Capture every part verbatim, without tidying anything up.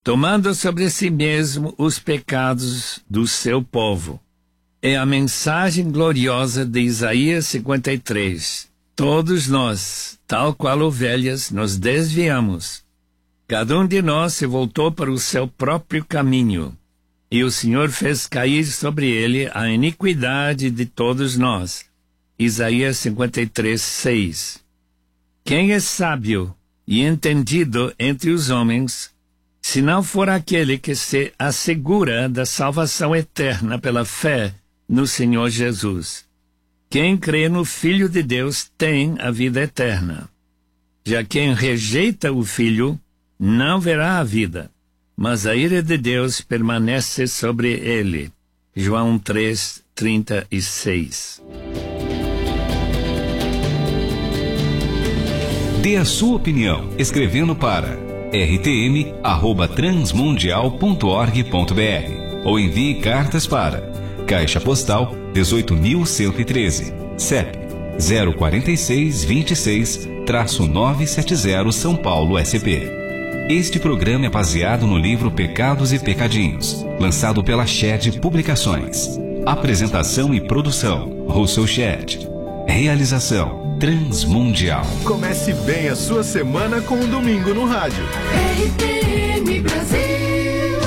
tomando sobre si mesmo os pecados do seu povo. É a mensagem gloriosa de Isaías cinquenta e três. Todos nós, tal qual ovelhas, nos desviamos. Cada um de nós se voltou para o seu próprio caminho, e o Senhor fez cair sobre ele a iniquidade de todos nós. Isaías cinquenta e três, seis. Quem é sábio e entendido entre os homens, se não for aquele que se assegura da salvação eterna pela fé no Senhor Jesus? Quem crê no Filho de Deus tem a vida eterna. Já quem rejeita o Filho não verá a vida, mas a ira de Deus permanece sobre ele. João três, trinta e seis. Dê a sua opinião escrevendo para r t m arroba transmundial ponto org ponto b r ou envie cartas para Caixa Postal dezoito mil cento e treze, C E P zero quatro seis, dois seis, nove sete zero, São Paulo, S P. Este programa é baseado no livro Pecados e Pecadinhos, lançado pela Shed Publicações. Apresentação e produção, Russell Shed. Realização, Transmundial. Comece bem a sua semana com um domingo no rádio. R T M Brasil.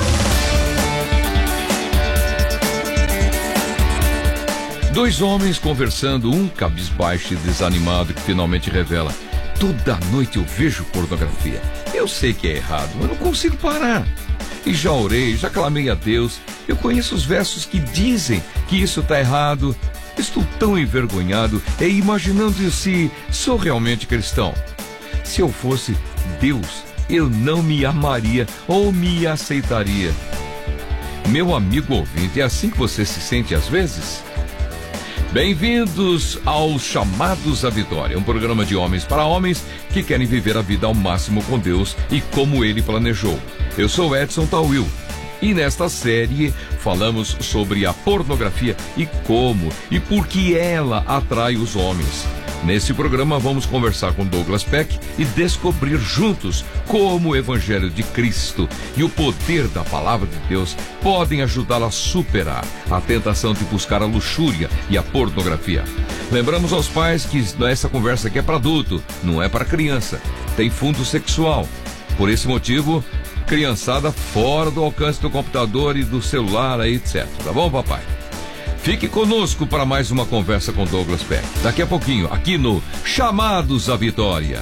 Dois homens conversando, um cabisbaixo e desanimado, que finalmente revela: toda noite eu vejo pornografia. Eu sei que é errado, mas não consigo parar. E já orei, já clamei a Deus. Eu conheço os versos que dizem que isso está errado. Estou tão envergonhado e imaginando se sou realmente cristão. Se eu fosse Deus, eu não me amaria ou me aceitaria. Meu amigo ouvinte, é assim que você se sente às vezes? Bem-vindos aos Chamados à Vitória, um programa de homens para homens que querem viver a vida ao máximo com Deus e como Ele planejou. Eu sou Edson Tawil e nesta série falamos sobre a pornografia e como e por que ela atrai os homens. Nesse programa vamos conversar com Douglas Peck e descobrir juntos como o Evangelho de Cristo e o poder da Palavra de Deus podem ajudá-la a superar a tentação de buscar a luxúria e a pornografia. Lembramos aos pais que essa conversa aqui é para adulto, não é para criança. Tem fundo sexual. Por esse motivo, criançada fora do alcance do computador e do celular, aí, etcétera. Tá bom, papai? Fique conosco para mais uma conversa com Douglas Peck. Daqui a pouquinho, aqui no Chamados à Vitória.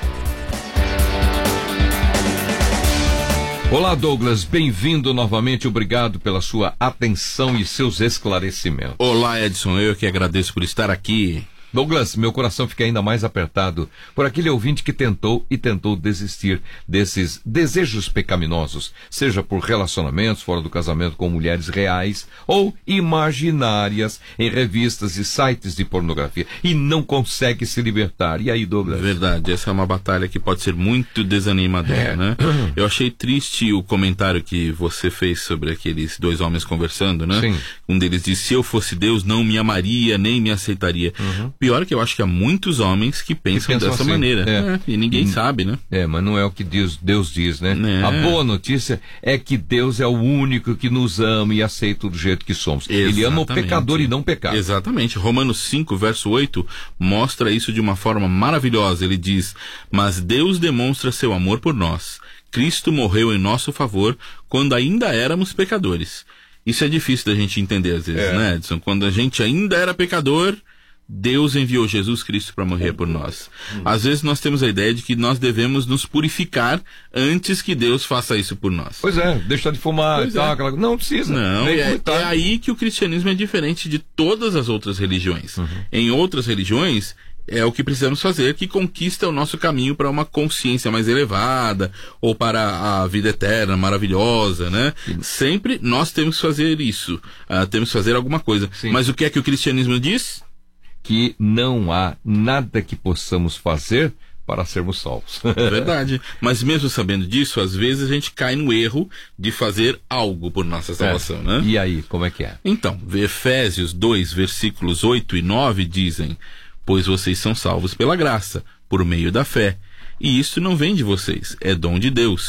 Olá, Douglas, bem-vindo novamente. Obrigado pela sua atenção e seus esclarecimentos. Olá, Edson, eu que agradeço por estar aqui. Douglas, meu coração fica ainda mais apertado por aquele ouvinte que tentou e tentou desistir desses desejos pecaminosos, seja por relacionamentos fora do casamento com mulheres reais ou imaginárias em revistas e sites de pornografia, e não consegue se libertar. E aí, Douglas? Verdade, essa é uma batalha que pode ser muito desanimadora, é. né? Eu achei triste o comentário que você fez sobre aqueles dois homens conversando, né? Sim. Um deles disse: se eu fosse Deus, não me amaria, nem me aceitaria. Uhum. Pior que eu acho que há muitos homens que pensam, que pensam dessa assim, maneira. É. É, e ninguém hum, sabe, né? É, mas não é o que Deus, Deus diz, né? É. A boa notícia é que Deus é o único que nos ama e aceita do jeito que somos. Exatamente. Ele ama o pecador e não o pecado. Exatamente. Romanos cinco, verso oito, mostra isso de uma forma maravilhosa. Ele diz: mas Deus demonstra seu amor por nós. Cristo morreu em nosso favor quando ainda éramos pecadores. Isso é difícil da gente entender às vezes, é. né, Edson? Quando a gente ainda era pecador, Deus enviou Jesus Cristo para morrer por nós. Às vezes nós temos a ideia de que nós devemos nos purificar antes que Deus faça isso por nós. Pois é, deixar de fumar e tal, é. aquela... não precisa. Não, é, é aí que o cristianismo é diferente de todas as outras religiões. Uhum. Em outras religiões, é o que precisamos fazer que conquista o nosso caminho para uma consciência mais elevada ou para a vida eterna, maravilhosa, né? Sim. Sempre nós temos que fazer isso, uh, temos que fazer alguma coisa. Sim. Mas o que é que o cristianismo diz? Que não há nada que possamos fazer para sermos salvos. É verdade. Mas mesmo sabendo disso, às vezes a gente cai no erro de fazer algo por nossa salvação, é. né? E aí, como é que é? Então, Efésios dois, versículos oito e nove dizem: pois vocês são salvos pela graça, por meio da fé. E isso não vem de vocês, é dom de Deus.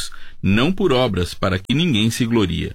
não por obras, para que ninguém se glorie.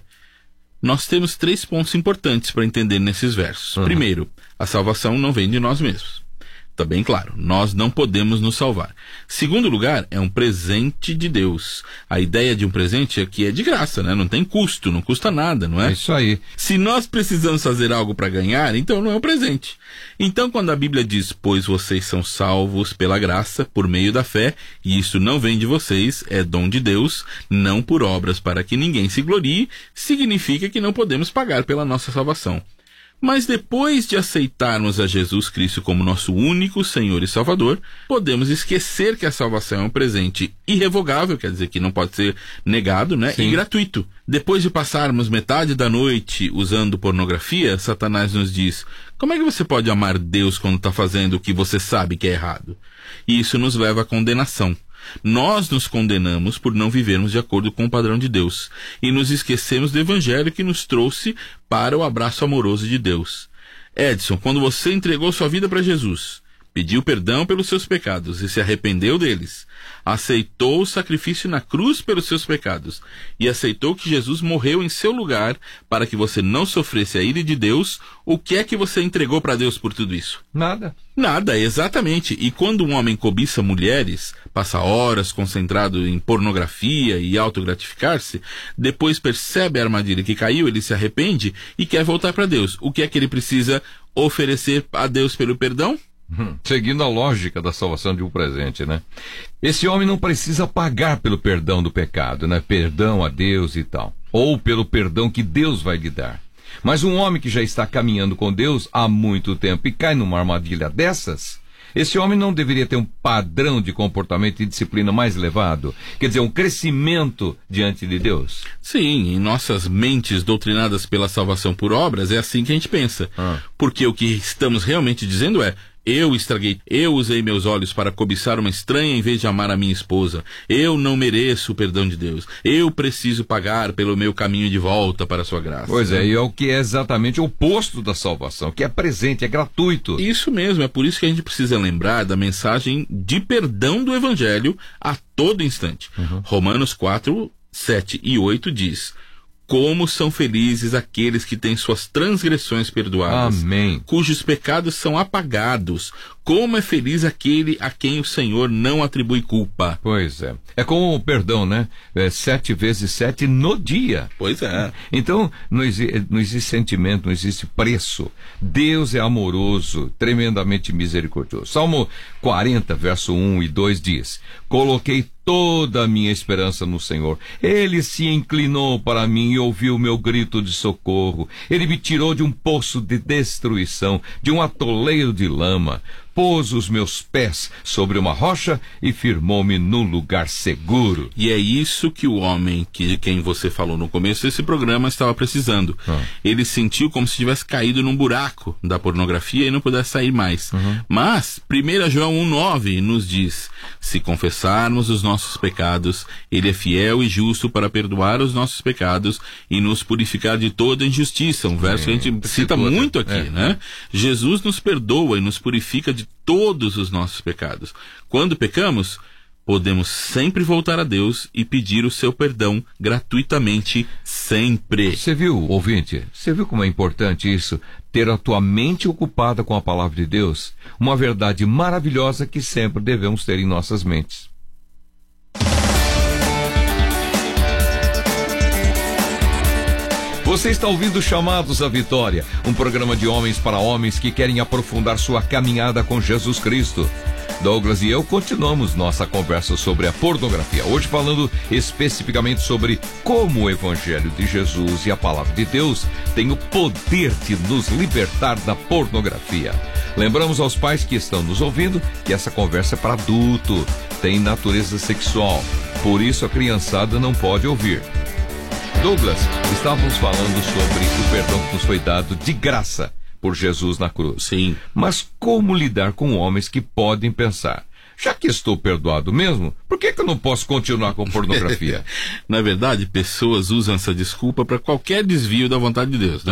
Nós temos três pontos importantes para entender nesses versos. Uhum. Primeiro, a salvação não vem de nós mesmos. Está bem claro, nós não podemos nos salvar. Segundo lugar, é um presente de Deus. A ideia de um presente aqui é de graça, né? Não tem custo, não custa nada, não é? É isso aí. Se nós precisamos fazer algo para ganhar, então não é um presente. Então, quando a Bíblia diz, pois vocês são salvos pela graça, por meio da fé, e isso não vem de vocês, é dom de Deus, não por obras para que ninguém se glorie, significa que não podemos pagar pela nossa salvação. Mas depois de aceitarmos a Jesus Cristo como nosso único Senhor e Salvador, podemos esquecer que a salvação é um presente irrevogável, quer dizer que não pode ser negado, né? Sim. E gratuito. Depois de passarmos metade da noite usando pornografia, Satanás nos diz, como é que você pode amar Deus quando está fazendo o que você sabe que é errado? E isso nos leva à condenação. Nós nos condenamos por não vivermos de acordo com o padrão de Deus e nos esquecemos do Evangelho que nos trouxe para o abraço amoroso de Deus. Edson, quando você entregou sua vida para Jesus, pediu perdão pelos seus pecados e se arrependeu deles, aceitou o sacrifício na cruz pelos seus pecados e aceitou que Jesus morreu em seu lugar para que você não sofresse a ira de Deus, o que é que você entregou para Deus por tudo isso? Nada. Nada, exatamente. E quando um homem cobiça mulheres, passa horas concentrado em pornografia e autogratificar-se, depois percebe a armadilha que caiu, ele se arrepende e quer voltar para Deus. O que é que ele precisa oferecer a Deus pelo perdão? Hum, seguindo a lógica da salvação de um presente, né? Esse homem não precisa pagar pelo perdão do pecado, né? Perdão a Deus e tal. Ou pelo perdão que Deus vai lhe dar. Mas um homem que já está caminhando com Deus há muito tempo e cai numa armadilha dessas, esse homem não deveria ter um padrão de comportamento e disciplina mais elevado? Quer dizer, um crescimento diante de Deus? Sim, em nossas mentes doutrinadas pela salvação por obras, é assim que a gente pensa. Ah. Porque o que estamos realmente dizendo é, eu estraguei, eu usei meus olhos para cobiçar uma estranha em vez de amar a minha esposa. Eu não mereço o perdão de Deus. Eu preciso pagar pelo meu caminho de volta para a sua graça. Pois é, e é o que é exatamente o oposto da salvação, que é presente, é gratuito. Isso mesmo, é por isso que a gente precisa lembrar da mensagem de perdão do Evangelho a todo instante. Uhum. Romanos quatro, sete e oito diz... Como são felizes aqueles que têm suas transgressões perdoadas, Amém. Cujos pecados são apagados. Como é feliz aquele a quem o Senhor não atribui culpa. Pois é. É como o perdão, né? É sete vezes sete no dia. Pois é. Então, não existe, não existe sentimento, não existe preço. Deus é amoroso, tremendamente misericordioso. Salmo quarenta, verso um e dois diz, coloquei toda a minha esperança no Senhor. Ele se inclinou para mim e ouviu o meu grito de socorro. Ele me tirou de um poço de destruição, de um atoleiro de lama. Pôs os meus pés sobre uma rocha e firmou-me num lugar seguro. E é isso que o homem que, de quem você falou no começo desse programa estava precisando. Ah. Ele sentiu como se tivesse caído num buraco da pornografia e não pudesse sair mais. Uhum. Mas, primeiro João um, nove nos diz, se confessarmos os nossos pecados, Ele é fiel e justo para perdoar os nossos pecados e nos purificar de toda injustiça. Um verso Sim. que a gente cita muito aqui, é. né? Jesus nos perdoa e nos purifica de todos os nossos pecados. Quando pecamos, podemos sempre voltar a Deus e pedir o seu perdão gratuitamente, sempre. Você viu, ouvinte? Você viu como é importante isso? Ter a tua mente ocupada com a palavra de Deus? Uma verdade maravilhosa que sempre devemos ter em nossas mentes. Você está ouvindo Chamados à Vitória, um programa de homens para homens que querem aprofundar sua caminhada com Jesus Cristo. Douglas e eu continuamos nossa conversa sobre a pornografia, hoje falando especificamente sobre como o Evangelho de Jesus e a Palavra de Deus têm o poder de nos libertar da pornografia. Lembramos aos pais que estão nos ouvindo que essa conversa é para adulto, tem natureza sexual, por isso a criançada não pode ouvir. Douglas, estávamos falando sobre o perdão que nos foi dado de graça por Jesus na cruz. Sim. Mas como lidar com homens que podem pensar, já que estou perdoado mesmo, por que, que eu não posso continuar com pornografia? Na verdade, pessoas usam essa desculpa para qualquer desvio da vontade de Deus, não é? é?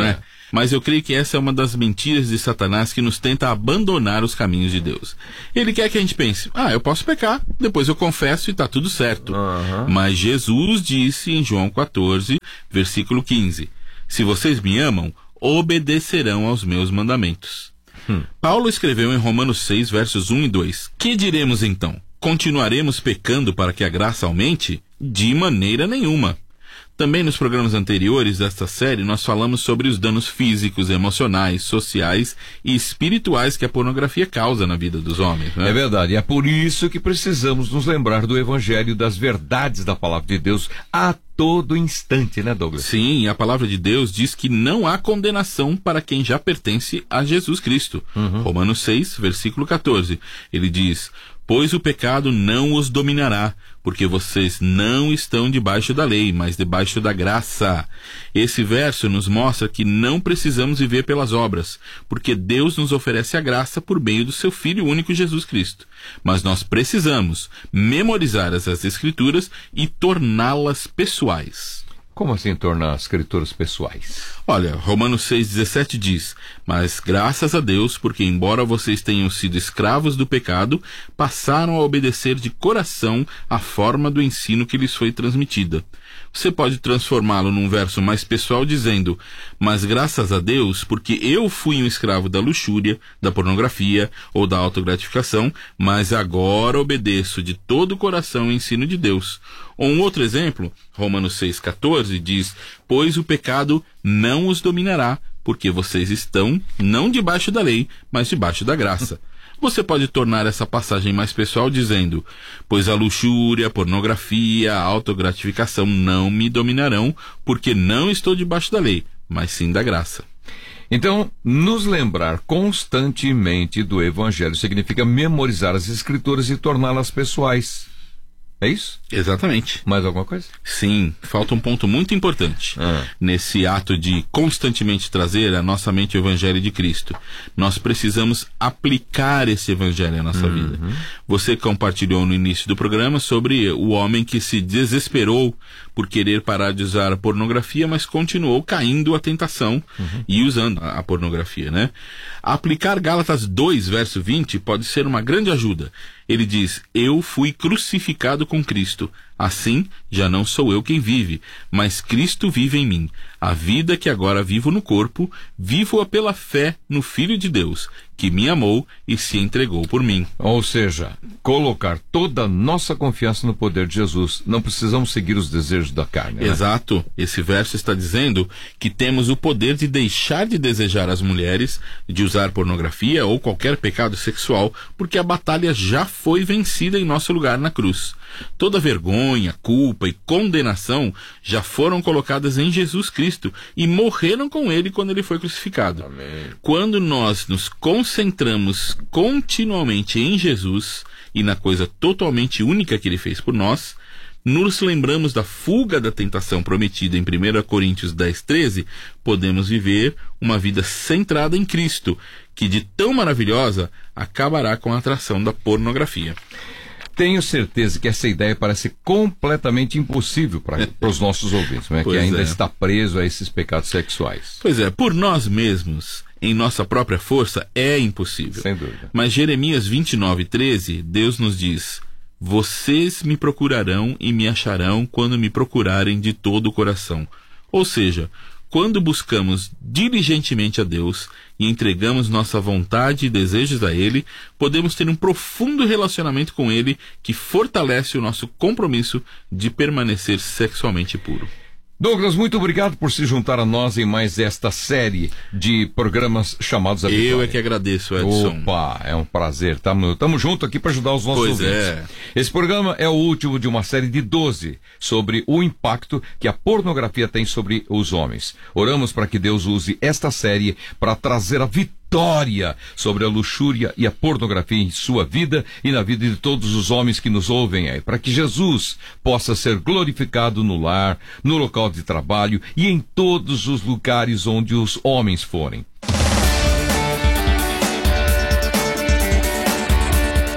Mas eu creio que essa é uma das mentiras de Satanás que nos tenta abandonar os caminhos de Deus. Ele quer que a gente pense, ah, eu posso pecar, depois eu confesso e tá tudo certo. Uhum. Mas Jesus disse em João quatorze, versículo quinze, se vocês me amam, obedecerão aos meus mandamentos. Hum. Paulo escreveu em Romanos seis, versos um e dois, que diremos então? Continuaremos pecando para que a graça aumente? De maneira nenhuma. Também nos programas anteriores desta série nós falamos sobre os danos físicos, emocionais, sociais e espirituais que a pornografia causa na vida dos homens, né? É verdade, é por isso que precisamos nos lembrar do Evangelho, das verdades da Palavra de Deus a todo instante, né, Douglas? Sim, a Palavra de Deus diz que não há condenação para quem já pertence a Jesus Cristo. Uhum. Romanos seis, versículo quatorze, ele diz, pois o pecado não os dominará, porque vocês não estão debaixo da lei, mas debaixo da graça. Esse verso nos mostra que não precisamos viver pelas obras, porque Deus nos oferece a graça por meio do seu Filho único Jesus Cristo. Mas nós precisamos memorizar as Escrituras e torná-las pessoais. Como assim tornar as escrituras pessoais? Olha, Romanos seis, dezessete diz, mas graças a Deus, porque embora vocês tenham sido escravos do pecado, passaram a obedecer de coração a forma do ensino que lhes foi transmitida. Você pode transformá-lo num verso mais pessoal dizendo, mas graças a Deus, porque eu fui um escravo da luxúria, da pornografia ou da autogratificação, mas agora obedeço de todo o coração o ensino de Deus. Ou um outro exemplo, Romanos seis, quatorze diz, pois o pecado não os dominará, porque vocês estão não debaixo da lei, mas debaixo da graça. Você pode tornar essa passagem mais pessoal dizendo, pois a luxúria, a pornografia, a autogratificação não me dominarão, porque não estou debaixo da lei, mas sim da graça. Então, nos lembrar constantemente do Evangelho significa memorizar as Escrituras e torná-las pessoais. É isso? Exatamente. Mais alguma coisa? Sim, falta um ponto muito importante ah. nesse ato de constantemente trazer à nossa mente o Evangelho de Cristo. Nós precisamos aplicar esse Evangelho à nossa uhum. vida. Você compartilhou no início do programa sobre o homem que se desesperou por querer parar de usar a pornografia, mas continuou caindo à tentação uhum. e usando a, a pornografia, né? Aplicar Gálatas dois, verso vinte, pode ser uma grande ajuda. Ele diz, eu fui crucificado com Cristo. Assim, já não sou eu quem vive, mas Cristo vive em mim. A vida que agora vivo no corpo, vivo-a pela fé no Filho de Deus, que me amou e se entregou por mim. Ou seja, colocar toda a nossa confiança no poder de Jesus. Não precisamos seguir os desejos da carne. Exato. Né? Esse verso está dizendo que temos o poder de deixar de desejar as mulheres, de usar pornografia ou qualquer pecado sexual, porque a batalha já foi vencida em nosso lugar na cruz. Toda vergonha, culpa e condenação já foram colocadas em Jesus Cristo e morreram com ele quando ele foi crucificado. Amém. Quando nós nos concentramos continuamente em Jesus e na coisa totalmente única que ele fez por nós, nos lembramos da fuga da tentação prometida em primeira Coríntios dez, treze, podemos viver uma vida centrada em Cristo, que de tão maravilhosa acabará com a atração da pornografia. Tenho certeza que essa ideia parece completamente impossível para os nossos ouvintes, né? Que ainda é. está preso a esses pecados sexuais. Pois é, por nós mesmos, em nossa própria força, é impossível. Sem dúvida. Mas Jeremias vinte e nove, treze, Deus nos diz, vocês me procurarão e me acharão quando me procurarem de todo o coração. Ou seja, quando buscamos diligentemente a Deus e entregamos nossa vontade e desejos a Ele, podemos ter um profundo relacionamento com Ele que fortalece o nosso compromisso de permanecer sexualmente puro. Douglas, muito obrigado por se juntar a nós em mais esta série de programas chamados A Vitória. Eu é que agradeço, Edson. Opa, é um prazer. Tamo, tamo junto aqui para ajudar os nossos pois ouvintes. É. Esse programa é o último de uma série de doze sobre o impacto que a pornografia tem sobre os homens. Oramos para que Deus use esta série para trazer a vitória Vitória sobre a luxúria e a pornografia em sua vida e na vida de todos os homens que nos ouvem aí, para que Jesus possa ser glorificado no lar, no local de trabalho e em todos os lugares onde os homens forem.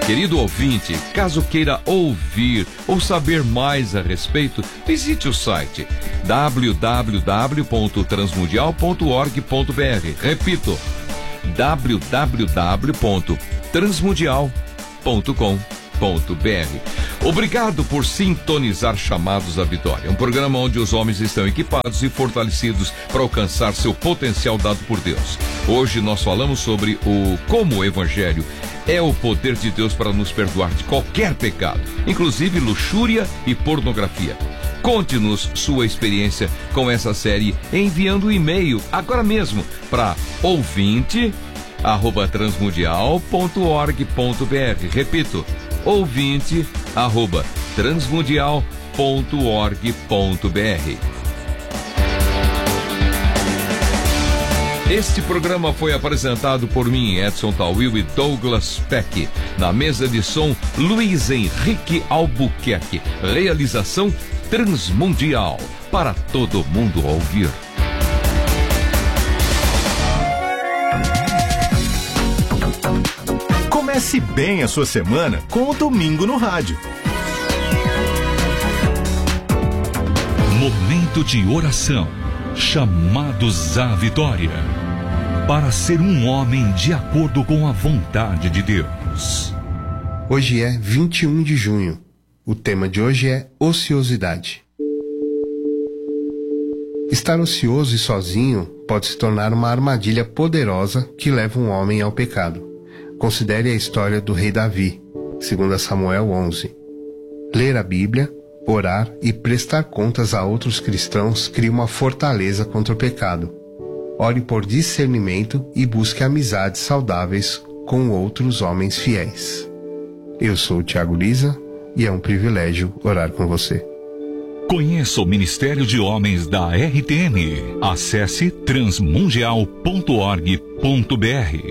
Querido ouvinte, caso queira ouvir ou saber mais a respeito, visite o site w w w ponto transmundial ponto org ponto b r. Repito, w w w ponto transmundial ponto com ponto b r. Obrigado por sintonizar Chamados à Vitória, um programa onde os homens estão equipados e fortalecidos para alcançar seu potencial dado por Deus. Hoje nós falamos sobre o como o Evangelho é o poder de Deus para nos perdoar de qualquer pecado, inclusive luxúria e pornografia. Conte-nos sua experiência com essa série enviando um e-mail agora mesmo para ouvinte arroba transmundial ponto org ponto b r. Repito, ouvinte arroba transmundial ponto org ponto b r. Este programa foi apresentado por mim, Edson Tawil e Douglas Peck. Na mesa de som, Luiz Henrique Albuquerque. Realização Transmundial, para todo mundo ouvir. Comece bem a sua semana com o Domingo no Rádio. Momento de oração. Chamados à vitória. Para ser um homem de acordo com a vontade de Deus. Hoje é vinte e um de junho. O tema de hoje é ociosidade. Estar ocioso e sozinho pode se tornar uma armadilha poderosa que leva um homem ao pecado. Considere a história do rei Davi, segundo Samuel onze. Ler a Bíblia, orar e prestar contas a outros cristãos cria uma fortaleza contra o pecado. Ore por discernimento e busque amizades saudáveis com outros homens fiéis. Eu sou o Tiago Lisa e é um privilégio orar com você. Conheça o Ministério de Homens da R T M. Acesse transmundial ponto org ponto b r.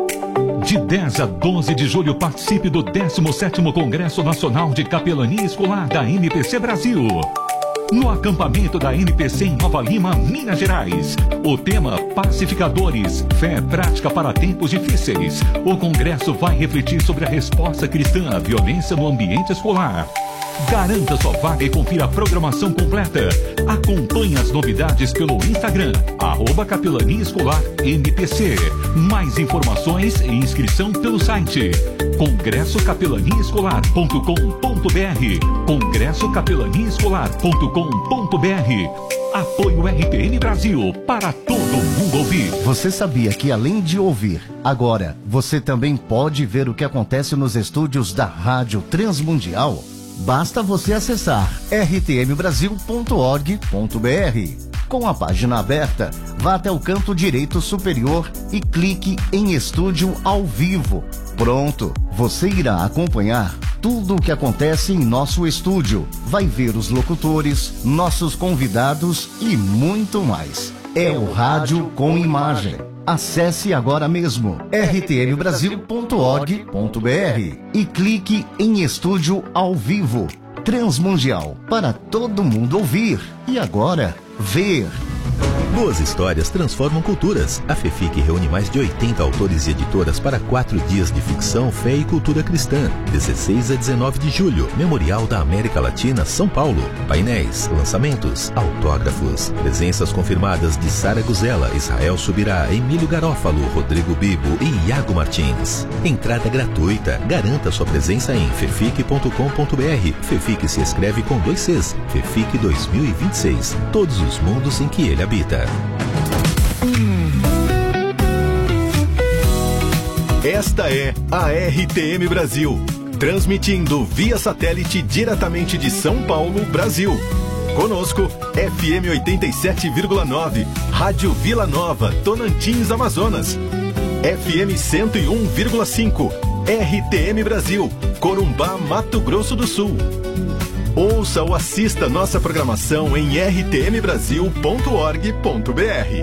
De dez a doze de julho, participe do décimo sétimo Congresso Nacional de Capelania Escolar da N P C Brasil. No acampamento da N P C em Nova Lima, Minas Gerais. O tema Pacificadores, fé prática para tempos difíceis. O congresso vai refletir sobre a resposta cristã à violência no ambiente escolar. Garanta sua vaga e confira a programação completa. Acompanhe as novidades pelo Instagram, arroba Capelania Escolar N P C. Mais informações e inscrição pelo site congresso capelania escolar ponto com ponto b r. congresso capelania escolar ponto com ponto b r. Apoio R T M Brasil, para todo mundo ouvir. Você sabia que além de ouvir, agora você também pode ver o que acontece nos estúdios da Rádio Transmundial? Basta você acessar r t m brasil ponto org ponto b r. Com a página aberta, vá até o canto direito superior e clique em Estúdio ao Vivo. Pronto, você irá acompanhar tudo o que acontece em nosso estúdio. Vai ver os locutores, nossos convidados e muito mais. É o rádio com imagem. Acesse agora mesmo r t m brasil ponto org ponto b r e clique em Estúdio ao Vivo. Transmundial, para todo mundo ouvir e agora ver. Boas histórias transformam culturas. A FEFIC reúne mais de oitenta autores e editoras para quatro dias de ficção, fé e cultura cristã. dezesseis a dezenove de julho, Memorial da América Latina, São Paulo. Painéis, lançamentos, autógrafos. Presenças confirmadas de Sara Guzela, Israel Subirá, Emílio Garófalo, Rodrigo Bibo e Iago Martins. Entrada gratuita. Garanta sua presença em fefic ponto com ponto b r. FEFIC se escreve com dois Cs. FEFIC dois mil e vinte e seis. Todos os mundos em que ele habita. Esta é a R T M Brasil, transmitindo via satélite diretamente de São Paulo, Brasil. Conosco, F M oitenta e sete vírgula nove, Rádio Vila Nova, Tonantins, Amazonas. F M cento e um vírgula cinco, R T M Brasil, Corumbá, Mato Grosso do Sul. Ouça ou assista nossa programação em r t m brasil ponto org ponto b r.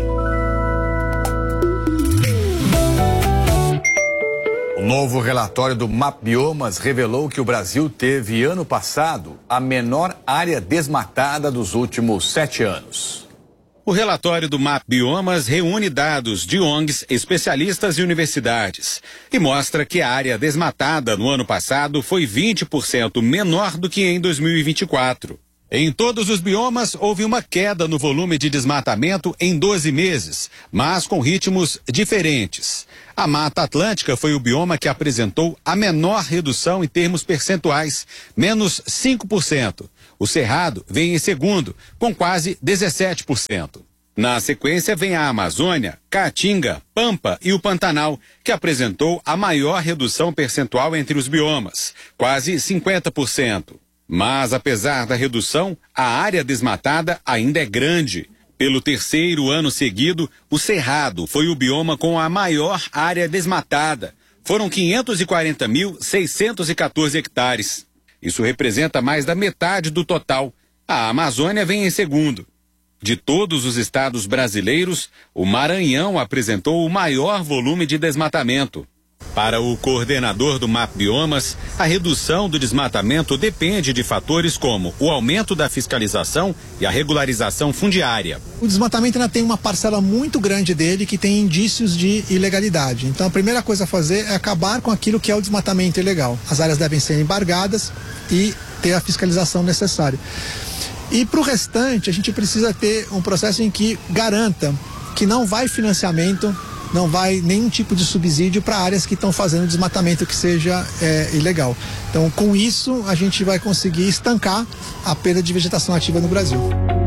O novo relatório do MapBiomas revelou que o Brasil teve, ano passado, a menor área desmatada dos últimos sete anos. O relatório do MAP Biomas reúne dados de O N Gs, especialistas e universidades e mostra que a área desmatada no ano passado foi vinte por cento menor do que em dois mil e vinte e quatro. Em todos os biomas, houve uma queda no volume de desmatamento em doze meses, mas com ritmos diferentes. A Mata Atlântica foi o bioma que apresentou a menor redução em termos percentuais, menos cinco por cento. O Cerrado vem em segundo, com quase dezessete por cento. Na sequência vem a Amazônia, Caatinga, Pampa e o Pantanal, que apresentou a maior redução percentual entre os biomas, quase cinquenta por cento. Mas, apesar da redução, a área desmatada ainda é grande. Pelo terceiro ano seguido, o Cerrado foi o bioma com a maior área desmatada. Foram quinhentos e quarenta mil, seiscentos e quatorze hectares. Isso representa mais da metade do total. A Amazônia vem em segundo. De todos os estados brasileiros, o Maranhão apresentou o maior volume de desmatamento. Para o coordenador do MAP Biomas, a redução do desmatamento depende de fatores como o aumento da fiscalização e a regularização fundiária. O desmatamento ainda tem uma parcela muito grande dele que tem indícios de ilegalidade. Então a primeira coisa a fazer é acabar com aquilo que é o desmatamento ilegal. As áreas devem ser embargadas e ter a fiscalização necessária. E para o restante, a gente precisa ter um processo em que garanta que não vai financiamento, não vai nenhum tipo de subsídio para áreas que estão fazendo desmatamento que seja é, ilegal. Então, com isso, a gente vai conseguir estancar a perda de vegetação ativa no Brasil.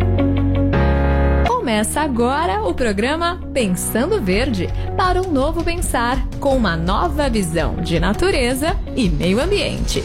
Começa agora o programa Pensando Verde, para um novo pensar, com uma nova visão de natureza e meio ambiente.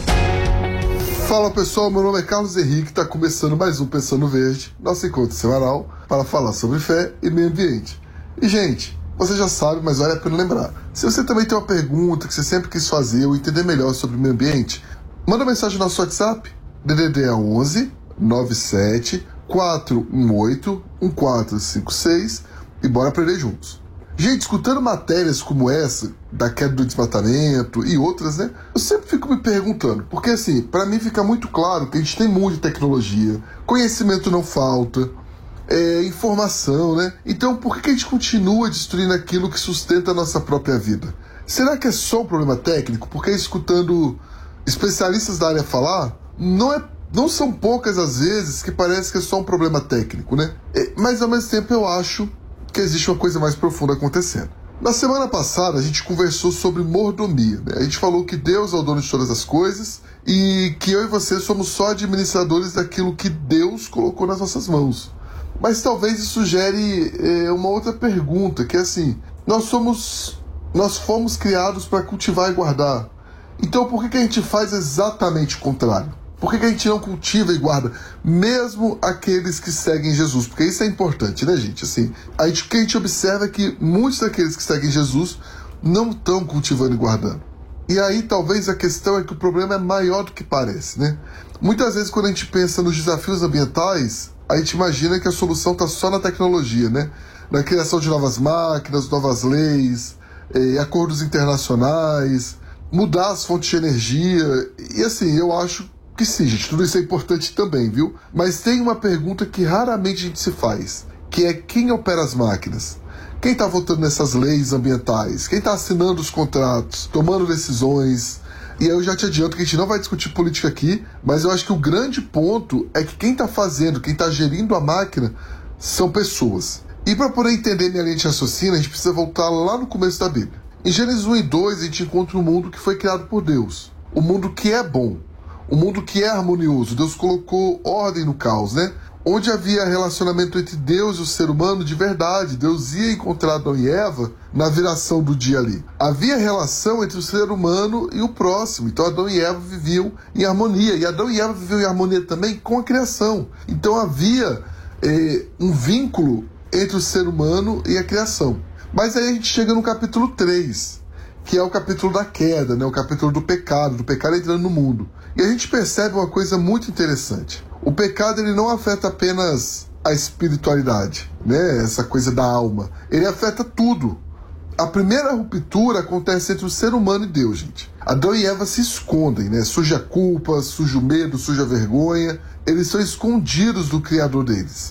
Fala pessoal, meu nome é Carlos Henrique, está começando mais um Pensando Verde, nosso encontro semanal para falar sobre fé e meio ambiente. E gente, você já sabe, mas vale a pena lembrar. Se você também tem uma pergunta que você sempre quis fazer ou entender melhor sobre o meio ambiente, manda mensagem no nosso WhatsApp, D D D é onze, nove sete, quatro um oito, um quatro cinco seis e bora aprender juntos. Gente, escutando matérias como essa, da queda do desmatamento e outras, né? Eu sempre fico me perguntando, porque assim, para mim fica muito claro que a gente tem muita tecnologia, conhecimento não falta, é, informação, né? Então por que a gente continua destruindo aquilo que sustenta a nossa própria vida? Será que é só um problema técnico? Porque escutando especialistas da área falar, não é Não são poucas as vezes que parece que é só um problema técnico, né? É, mas ao mesmo tempo eu acho que existe uma coisa mais profunda acontecendo. Na semana passada a gente conversou sobre mordomia, né? A gente falou que Deus é o dono de todas as coisas e que eu e você somos só administradores daquilo que Deus colocou nas nossas mãos. Mas talvez isso gere é, uma outra pergunta, que é assim, nós somos, nós fomos criados para cultivar e guardar. Então por que, que a gente faz exatamente o contrário? Por que, que a gente não cultiva e guarda, mesmo aqueles que seguem Jesus? Porque isso é importante, né, gente? Assim, a gente, o que a gente observa é que muitos daqueles que seguem Jesus não estão cultivando e guardando. E aí, talvez, a questão é que o problema é maior do que parece, né? Muitas vezes, quando a gente pensa nos desafios ambientais, a gente imagina que a solução está só na tecnologia, né? Na criação de novas máquinas, novas leis, eh, acordos internacionais, mudar as fontes de energia. E assim, eu acho que sim, gente, tudo isso é importante também, viu? Mas tem uma pergunta que raramente a gente se faz, que é quem opera as máquinas? Quem está votando nessas leis ambientais? Quem está assinando os contratos, tomando decisões? E aí eu já te adianto que a gente não vai discutir política aqui, mas eu acho que o grande ponto é que quem está fazendo, quem está gerindo a máquina, são pessoas. E para poder entender minha linha de raciocínio, a gente precisa voltar lá no começo da Bíblia. Em Gênesis um e dois, a gente encontra um mundo que foi criado por Deus. Um mundo que é bom. Um mundo que é harmonioso. Deus colocou ordem no caos, né? Onde havia relacionamento entre Deus e o ser humano de verdade. Deus ia encontrar Adão e Eva na viração do dia ali. Havia relação entre o ser humano e o próximo. Então Adão e Eva viviam em harmonia. E Adão e Eva viviam em harmonia também com a criação. Então havia eh, um vínculo entre o ser humano e a criação. Mas aí a gente chega no capítulo três, que é o capítulo da queda, né? O capítulo do pecado, do pecado entrando no mundo. E a gente percebe uma coisa muito interessante. O pecado, ele não afeta apenas a espiritualidade, né? Essa coisa da alma. Ele afeta tudo. A primeira ruptura acontece entre o ser humano e Deus, gente. Adão e Eva se escondem, né? Surge a culpa, surge o medo, surge a vergonha. Eles são escondidos do Criador deles.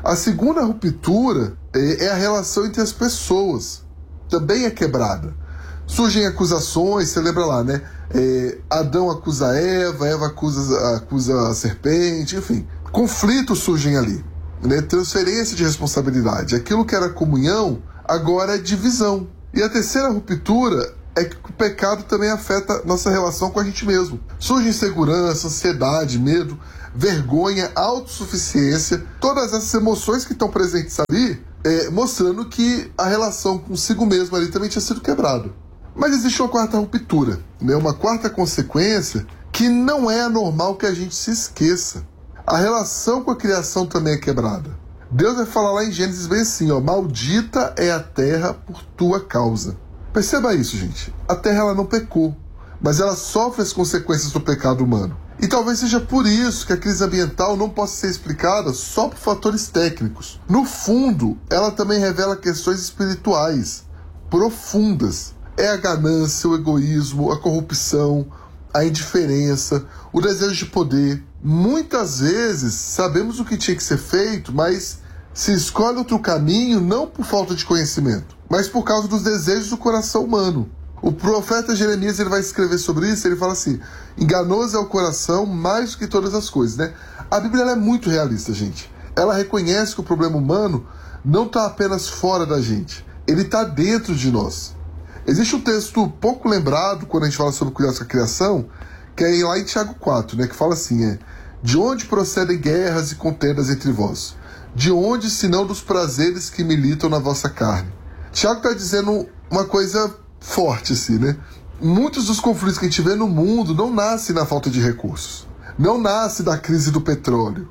A segunda ruptura é, é a relação entre as pessoas. Também é quebrada. Surgem acusações, você lembra lá, né? É, Adão acusa Eva, Eva acusa, acusa a serpente, enfim. Conflitos surgem ali, né? Transferência de responsabilidade. Aquilo que era comunhão, agora é divisão. E a terceira ruptura é que o pecado também afeta nossa relação com a gente mesmo. Surge insegurança, ansiedade, medo, vergonha, autossuficiência, todas essas emoções que estão presentes ali, é, mostrando que a relação consigo mesmo ali também tinha sido quebrada. Mas existe uma quarta ruptura, né? Uma quarta consequência que não é normal que a gente se esqueça. A relação com a criação também é quebrada. Deus vai falar lá em Gênesis bem assim, ó, maldita é a terra por tua causa. Perceba isso, gente. A terra ela não pecou, mas ela sofre as consequências do pecado humano. E talvez seja por isso que a crise ambiental não possa ser explicada só por fatores técnicos. No fundo, ela também revela questões espirituais profundas. É a ganância, o egoísmo, a corrupção, a indiferença, o desejo de poder. Muitas vezes sabemos o que tinha que ser feito, mas se escolhe outro caminho não por falta de conhecimento, mas por causa dos desejos do coração humano. O profeta Jeremias ele vai escrever sobre isso, ele fala assim, enganoso é o coração mais do que todas as coisas, né? A Bíblia ela é muito realista, gente. Ela reconhece que o problema humano não está apenas fora da gente, ele está dentro de nós. Existe um texto pouco lembrado quando a gente fala sobre cuidar da criação, que é lá em Tiago quatro, né, que fala assim, é, de onde procedem guerras e contendas entre vós? De onde, senão dos prazeres que militam na vossa carne? Tiago está dizendo uma coisa forte, assim, né? Muitos dos conflitos que a gente vê no mundo não nascem na falta de recursos. Não nasce da crise do petróleo.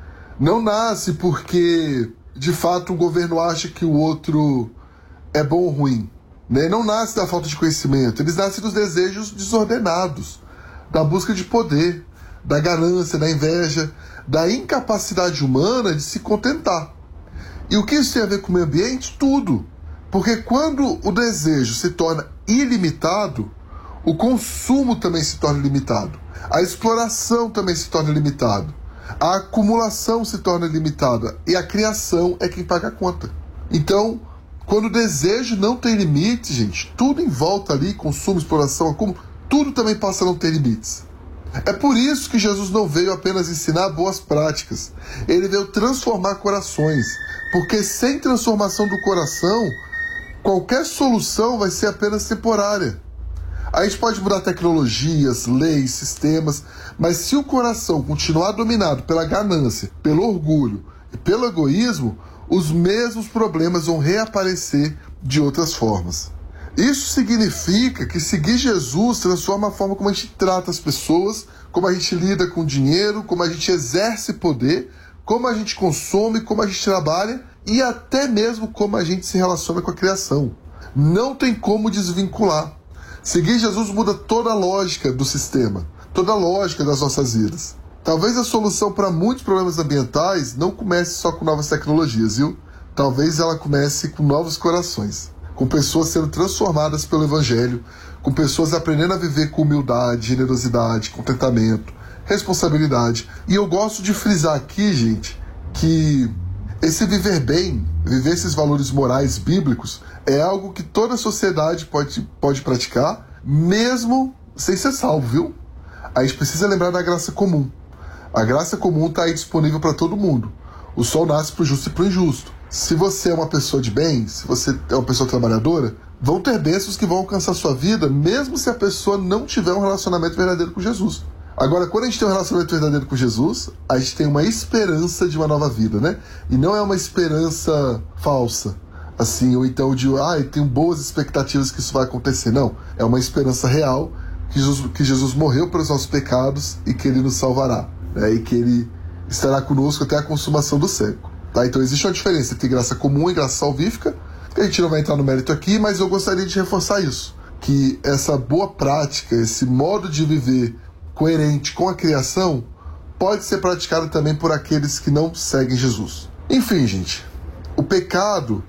Não nasce porque, de fato, um governo acha que o outro é bom ou ruim. Né? Não nasce da falta de conhecimento. Eles nascem dos desejos desordenados, da busca de poder, da ganância, da inveja, da incapacidade humana de se contentar. E o que isso tem a ver com o meio ambiente? Tudo. Porque quando o desejo se torna ilimitado, o consumo também se torna limitado. A exploração também se torna limitada. A acumulação se torna limitada. E a criação é quem paga a conta. Então, quando o desejo não tem limite, gente, tudo em volta ali, consumo, exploração, acúmulo, tudo também passa a não ter limites. É por isso que Jesus não veio apenas ensinar boas práticas. Ele veio transformar corações. Porque sem transformação do coração, qualquer solução vai ser apenas temporária. A gente pode mudar tecnologias, leis, sistemas, mas se o coração continuar dominado pela ganância, pelo orgulho e pelo egoísmo, os mesmos problemas vão reaparecer de outras formas. Isso significa que seguir Jesus transforma a forma como a gente trata as pessoas, como a gente lida com o dinheiro, como a gente exerce poder, como a gente consome, como a gente trabalha e até mesmo como a gente se relaciona com a criação. Não tem como desvincular. Seguir Jesus muda toda a lógica do sistema, toda a lógica das nossas vidas. Talvez a solução para muitos problemas ambientais não comece só com novas tecnologias, viu? Talvez ela comece com novos corações, com pessoas sendo transformadas pelo Evangelho, com pessoas aprendendo a viver com humildade, generosidade, contentamento, responsabilidade. E eu gosto de frisar aqui, gente, que esse viver bem, viver esses valores morais bíblicos, é algo que toda a sociedade pode, pode praticar, mesmo sem ser salvo, viu? A gente precisa lembrar da graça comum. A graça comum está aí disponível para todo mundo. O sol nasce para o justo e para o injusto. Se você é uma pessoa de bem, se você é uma pessoa trabalhadora, vão ter bênçãos que vão alcançar a sua vida, mesmo se a pessoa não tiver um relacionamento verdadeiro com Jesus. Agora, quando a gente tem um relacionamento verdadeiro com Jesus, a gente tem uma esperança de uma nova vida, né? E não é uma esperança falsa, assim, ou então de, ah, eu tenho boas expectativas que isso vai acontecer. Não, é uma esperança real que Jesus, que Jesus morreu pelos nossos pecados e que Ele nos salvará, né? E que Ele estará conosco até a consumação do século. Tá? Então existe uma diferença entre graça comum e graça salvífica, que a gente não vai entrar no mérito aqui, mas eu gostaria de reforçar isso, que essa boa prática, esse modo de viver coerente com a criação, pode ser praticado também por aqueles que não seguem Jesus. Enfim, gente, o pecado,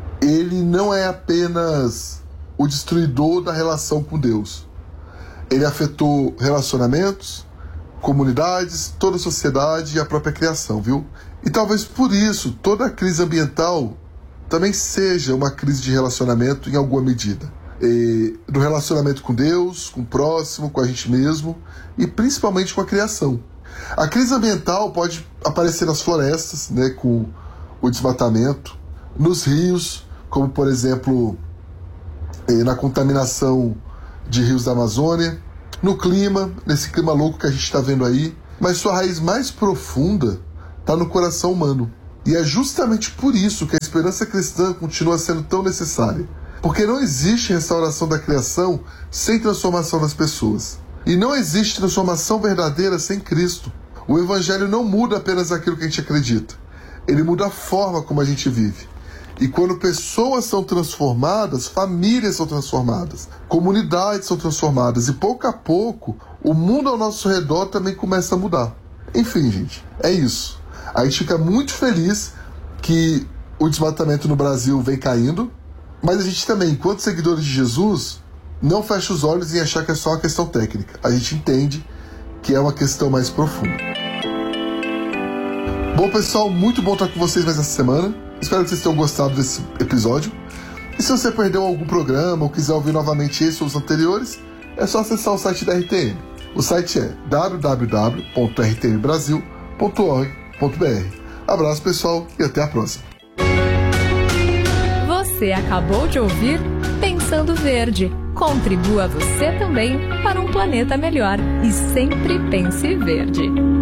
ele não é apenas o destruidor da relação com Deus. Ele afetou relacionamentos, comunidades, toda a sociedade e a própria criação, viu? E talvez por isso toda a crise ambiental também seja uma crise de relacionamento em alguma medida. E no relacionamento com Deus, com o próximo, com a gente mesmo e principalmente com a criação. A crise ambiental pode aparecer nas florestas, né, com o desmatamento, nos rios, como por exemplo na contaminação de rios da Amazônia, no clima, nesse clima louco que a gente está vendo aí, mas sua raiz mais profunda está no coração humano. E é justamente por isso que a esperança cristã continua sendo tão necessária. Porque não existe restauração da criação sem transformação das pessoas. E não existe transformação verdadeira sem Cristo. O Evangelho não muda apenas aquilo que a gente acredita. Ele muda a forma como a gente vive. E quando pessoas são transformadas, famílias são transformadas, comunidades são transformadas. E pouco a pouco, o mundo ao nosso redor também começa a mudar. Enfim, gente, é isso. A gente fica muito feliz que o desmatamento no Brasil vem caindo. Mas a gente também, enquanto seguidores de Jesus, não fecha os olhos em achar que é só uma questão técnica. A gente entende que é uma questão mais profunda. Bom, pessoal, muito bom estar com vocês mais essa semana. Espero que vocês tenham gostado desse episódio. E se você perdeu algum programa ou quiser ouvir novamente esse ou os anteriores, é só acessar o site da R T M. O site é w w w ponto r t m brasil ponto org ponto b r. Abraço, pessoal, e até a próxima. Você acabou de ouvir Pensando Verde. Contribua você também para um planeta melhor e sempre pense verde.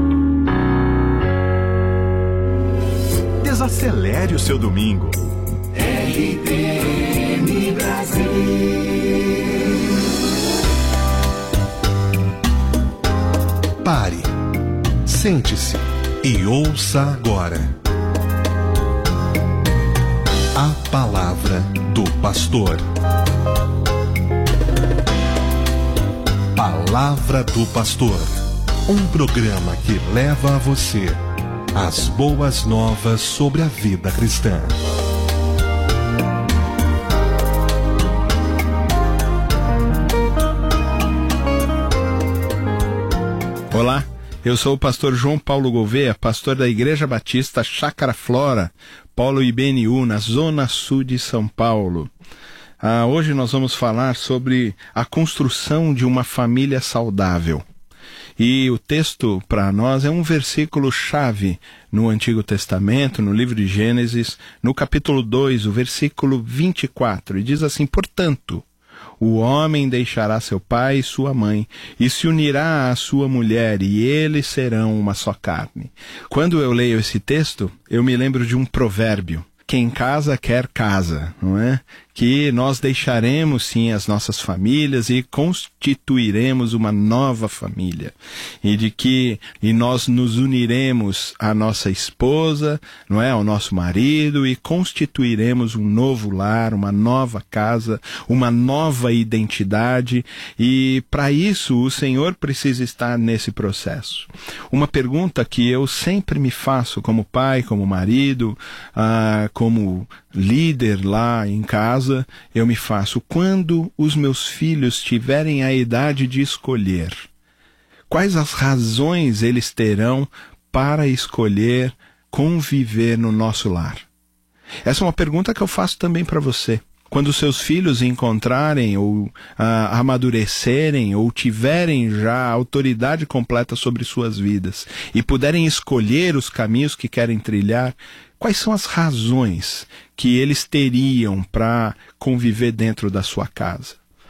Desacelere o seu domingo. R T M Brasil. Pare, sente-se e ouça agora a palavra do pastor. Palavra do Pastor, um programa que leva a você as boas novas sobre a vida cristã. Olá, eu sou o pastor João Paulo Gouveia, pastor da Igreja Batista Chácara Flora, Polo I B N U, na Zona Sul de São Paulo. Ah, hoje nós vamos falar sobre a construção de uma família saudável. E o texto para nós é um versículo-chave no Antigo Testamento, no livro de Gênesis, no capítulo dois, o versículo vinte e quatro, e diz assim: portanto, o homem deixará seu pai e sua mãe, e se unirá à sua mulher, e eles serão uma só carne. Quando eu leio esse texto, eu me lembro de um provérbio: quem casa quer casa, não é? Que nós deixaremos sim as nossas famílias e constituiremos uma nova família. E de que e nós nos uniremos à nossa esposa, não é? Ao nosso marido, e constituiremos um novo lar, uma nova casa, uma nova identidade. E para isso o Senhor precisa estar nesse processo. Uma pergunta que eu sempre me faço como pai, como marido, ah, como líder lá em casa, eu me faço: quando os meus filhos tiverem a idade de escolher, quais as razões eles terão para escolher conviver no nosso lar? Essa é uma pergunta que eu faço também para você. Quando seus filhos encontrarem ou ah, amadurecerem ou tiverem já autoridade completa sobre suas vidas e puderem escolher os caminhos que querem trilhar, quais são as razões que eles teriam para conviver dentro da sua casa?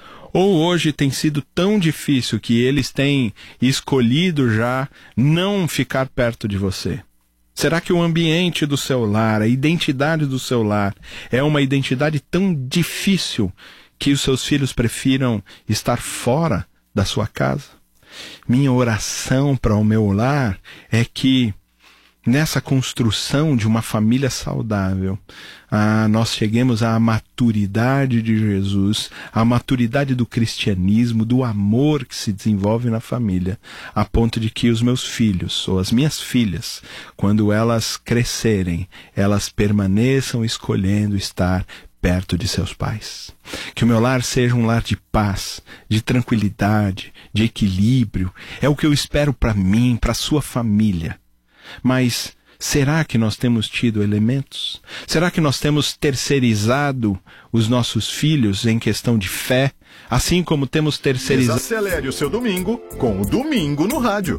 Ou hoje tem sido tão difícil que eles têm escolhido já não ficar perto de você? Será que o ambiente do seu lar, a identidade do seu lar, é uma identidade tão difícil que os seus filhos prefiram estar fora da sua casa? Minha oração para o meu lar é que nessa construção de uma família saudável, ah, nós cheguemos à maturidade de Jesus, à maturidade do cristianismo, do amor que se desenvolve na família, a ponto de que os meus filhos, ou as minhas filhas, quando elas crescerem, elas permaneçam escolhendo estar perto de seus pais. Que o meu lar seja um lar de paz, de tranquilidade, de equilíbrio. É o que eu espero para mim, para sua família. Mas será que nós temos tido elementos? Será que nós temos terceirizado os nossos filhos em questão de fé, assim como temos terceirizado... Desacelere o seu domingo com o Domingo no Rádio.